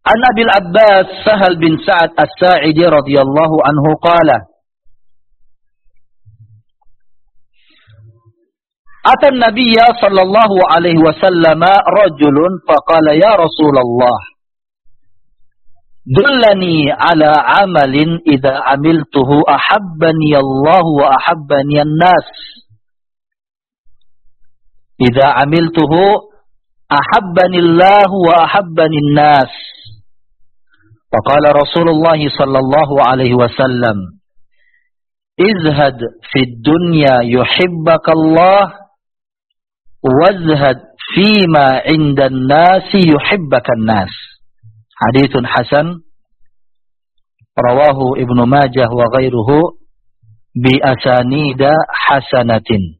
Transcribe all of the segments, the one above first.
An Abil Abbas Sahal bin Sa'ad As-Sa'idi radhiyallahu anhu qala Ata an-nabiyya sallallahu alaihi wasallam rajulun faqala ya Rasulullah dullani ala amalin idza amiltuhu ahabbani Allah wa ahabbani an-nas idza amiltuhu ahabbani Allah wa ahabbani an-nas faqala Rasulullah sallallahu alaihi wasallam izhad fid dunya yuhibbaka Allah wazhad fima 'indan nasi yuhibbaka an-nas. Haditsun hasan rawahu Ibnu Majah wa ghairuhu bi asanida hasanatin.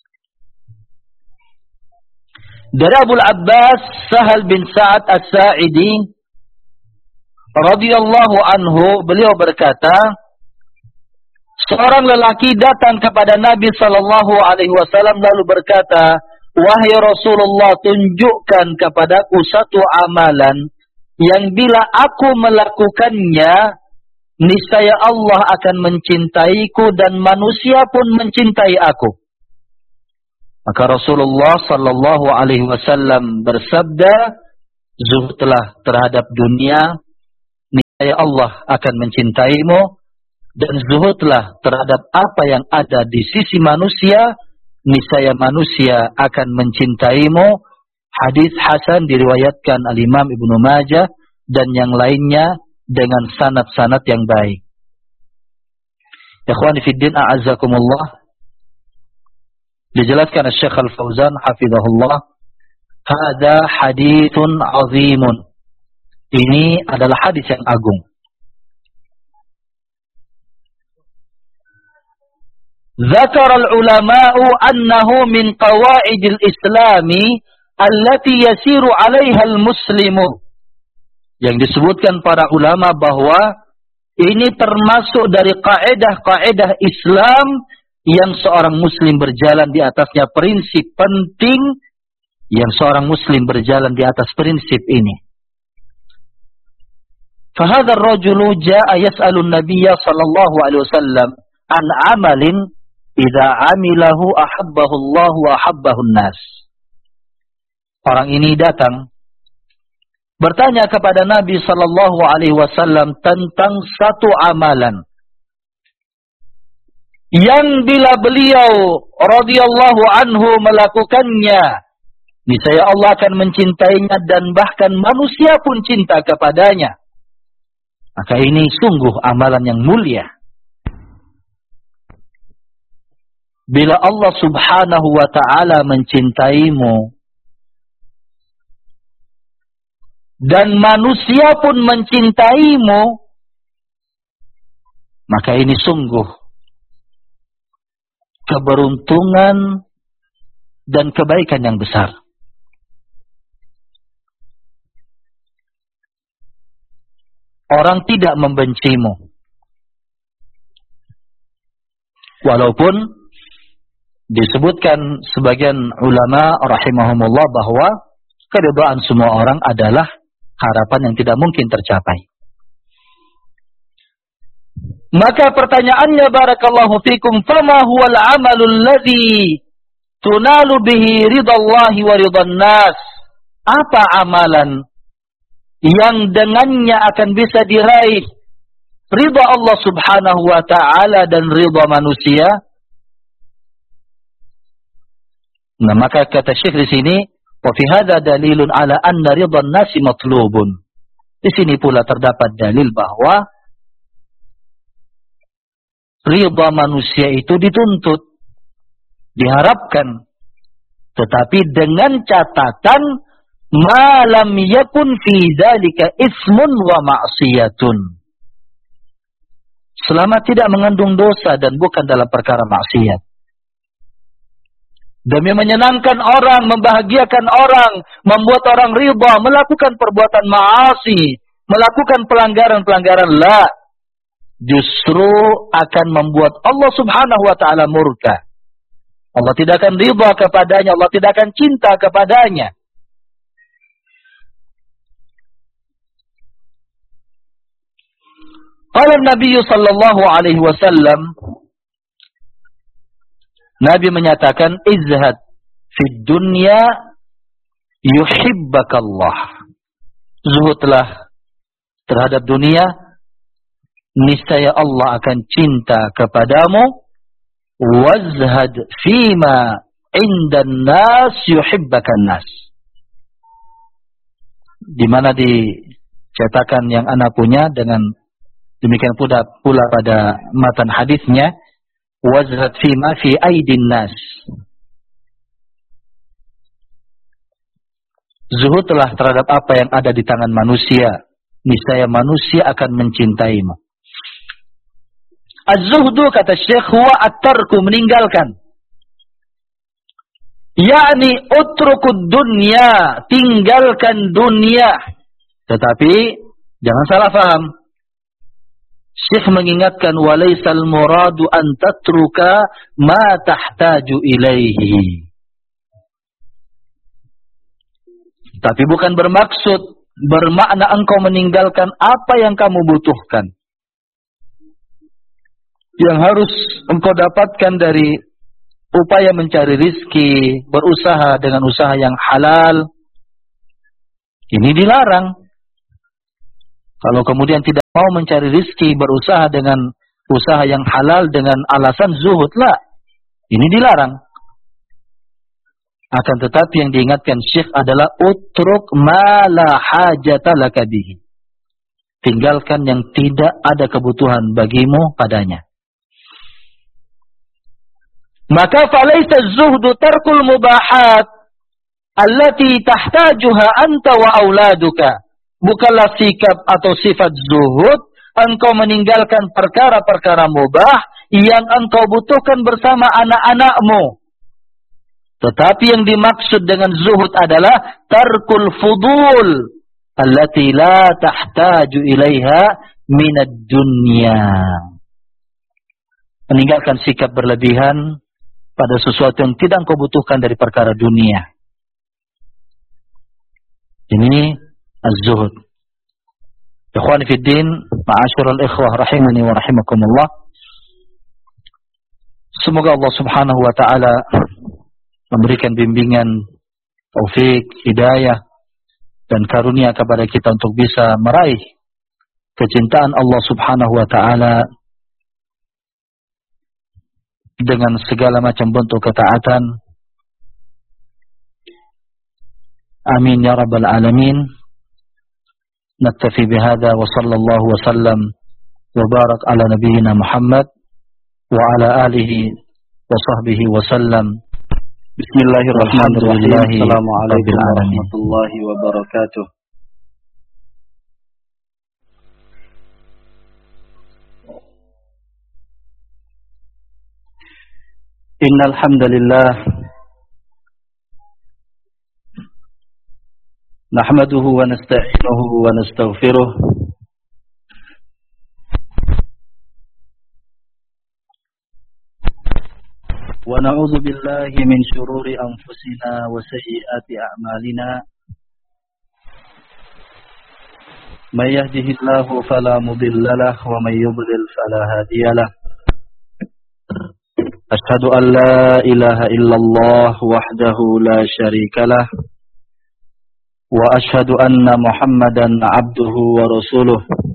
Dari Abu Abbas Sahal bin Sa'ad As-Sa'idi radhiyallahu anhu, beliau berkata, seorang lelaki datang kepada Nabi sallallahu alaihi wasallam lalu berkata, "Wahai Rasulullah, tunjukkan kepadaku satu amalan yang bila aku melakukannya, niscaya Allah akan mencintaiku dan manusia pun mencintai aku." Maka Rasulullah sallallahu alaihi wasallam bersabda, "Zuhudlah terhadap dunia, niscaya Allah akan mencintaimu, dan zuhudlah terhadap apa yang ada di sisi manusia, niscaya manusia akan mencintaimu." Hadis hasan diriwayatkan al-Imam Ibnu Majah dan yang lainnya dengan sanad-sanad yang baik. Ikhwani fid din, a'azzakumullah. Dijelaskan Syekh Al-Fauzan hafizahullah, "Hadza haditsun 'azimun." Ini adalah hadis yang agung. Dzakara al-ulama'u annahu min qawaidil islami allati yasiru 'alaiha al-muslimu. Yang disebutkan para ulama bahwa ini termasuk dari kaidah-kaidah Islam yang seorang muslim berjalan di atasnya, prinsip penting yang seorang muslim berjalan di atas prinsip ini. Fahadha ar-rajulu jaa'a yas'alu an-nabiyya sallallahu alaihi wasallam an 'amalin idza 'amilahu ahabbahu Allah wa ahabbahu an-nas. Orang ini datang bertanya kepada Nabi sallallahu alaihi wasallam tentang satu amalan yang bila beliau radhiyallahu anhu melakukannya, niscaya Allah akan mencintainya dan bahkan manusia pun cinta kepadanya. Maka ini sungguh amalan yang mulia. Bila Allah subhanahu wa ta'ala mencintaimu dan manusia pun mencintaimu, maka ini sungguh keberuntungan dan kebaikan yang besar. Orang tidak membencimu, walaupun disebutkan sebagian ulama rahimahumullah bahwa keridhaan semua orang adalah harapan yang tidak mungkin tercapai. Maka pertanyaannya, barakallahu fikum, fama huwal amalul ladzi tunalu bihi ridallahi wa ridan nas? Apa amalan yang dengannya akan bisa diraih ridha Allah subhanahu wa ta'ala dan ridha manusia? Nah, maka kata Syekh di sini, wa fi hadza dalilun ala anna ridhan nasi matlubun. Di sini pula terdapat dalil bahwa ridha manusia itu dituntut, diharapkan, tetapi dengan catatan ma lam yakun fi dzalika ismun wa ma'siyatun. Selama tidak mengandung dosa dan bukan dalam perkara maksiat. Demi menyenangkan orang, membahagiakan orang, membuat orang ridha, melakukan perbuatan maasi, melakukan pelanggaran-pelanggaran, la. Justru akan membuat Allah subhanahu wa ta'ala murka. Allah tidak akan ridha kepadanya, Allah tidak akan cinta kepadanya. Qala Nabi sallallahu alaihi wasallam, Nabi menyatakan, izhad fid dunya yuhibbakallah. Zuhudlah terhadap dunia, niscaya Allah akan cinta kepadamu. Wazhad fima indan nas yuhibbakan nas. Di mana dicetakan yang ana punya dengan demikian pula pada matan hadisnya, wazhad fima fi aidin nas. Zuhudlah terhadap apa yang ada di tangan manusia, niscaya manusia akan mencintaimu. Az-zuhdu, kata Syekh, huwa at-tarku, meninggalkan. Yakni utrukud dunya, tinggalkan dunia. Tetapi jangan salah faham. Syekh mengingatkan, walaysal muradu an tatruka ma tahtaju ilaihi. Tapi bukan bermakna engkau meninggalkan apa yang kamu butuhkan. Yang harus engkau dapatkan dari upaya mencari rizki, berusaha dengan usaha yang halal. Ini dilarang. Kalau kemudian tidak mau mencari rizki, berusaha dengan usaha yang halal dengan alasan zuhud, lah. Ini dilarang. Akan tetapi yang diingatkan Syekh adalah utruk ma la hajata laka bihi. Tinggalkan yang tidak ada kebutuhan bagimu padanya. Maka falaysa zuhdu tarkul mubahat allati tahtajuha anta wa auladuka. Bukanlah sikap atau sifat zuhud engkau meninggalkan perkara-perkara mubah yang engkau butuhkan bersama anak-anakmu. Tetapi yang dimaksud dengan zuhud adalah tarkul fudul allati la tahtaju ilaiha minad dunya. Meninggalkan sikap berlebihan pada sesuatu yang tidak engkau butuhkan dari perkara dunia. Ini az-zuhud. Ikhwani fid din, ma'asyiral ikhwah rahimani wa rahimakumullah. Semoga Allah Subhanahu wa taala memberikan bimbingan, taufik, hidayah dan karunia kepada kita untuk bisa meraih kecintaan Allah Subhanahu wa taala dengan segala macam bentuk ketaatan. Amin ya rabbal alamin. Naktafi bihadza wa sallallahu wa sallam wa barak ala nabiyyina Muhammad wa ala alihi wa sahbihi wa sallam. Bismillahirrahmanirrahim. Assalamualaikum warahmatullahi wabarakatuh. Innal hamdalillah nahmaduhu wa nasta'inuhu wa nastaghfiruh wa na'udzu billahi min shururi anfusina wa sayyiati a'malina. May yahdihillahu fala mudilla lahu wa may yudlil fala hadiya lahu. Ashhadu an la ilaha illallah wahdahu la syarika lah wa ashhadu anna Muhammadan abduhu wa rasuluh